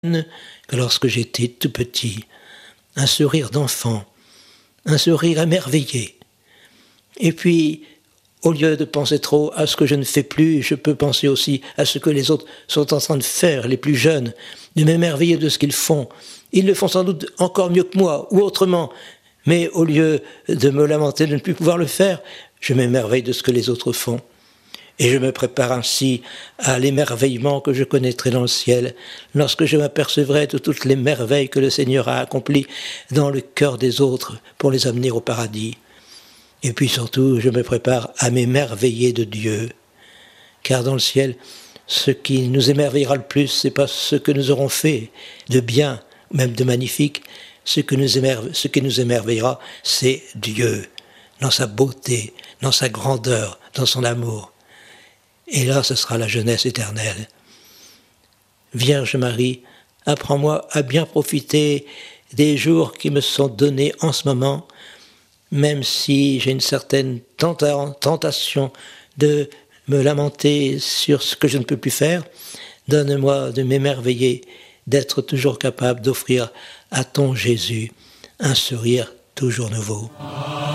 que lorsque j'étais tout petit. Un sourire d'enfant, un sourire émerveillé. Et puis, au lieu de penser trop à ce que je ne fais plus, je peux penser aussi à ce que les autres sont en train de faire, les plus jeunes, de m'émerveiller de ce qu'ils font. Ils le font sans doute encore mieux que moi, ou autrement. Mais au lieu de me lamenter de ne plus pouvoir le faire, je m'émerveille de ce que les autres font. Et je me prépare ainsi à l'émerveillement que je connaîtrai dans le ciel, lorsque je m'apercevrai de toutes les merveilles que le Seigneur a accomplies dans le cœur des autres pour les amener au paradis. Et puis surtout, je me prépare à m'émerveiller de Dieu. Car dans le ciel, ce qui nous émerveillera le plus, c'est pas ce que nous aurons fait de bien, même de magnifique. Ce qui nous émerveillera, c'est Dieu, dans sa beauté, dans sa grandeur, dans son amour. Et là, ce sera la jeunesse éternelle. Vierge Marie, apprends-moi à bien profiter des jours qui me sont donnés en ce moment, même si j'ai une certaine tentation de me lamenter sur ce que je ne peux plus faire. Donne-moi de m'émerveiller, d'être toujours capable d'offrir à ton Jésus un sourire toujours nouveau.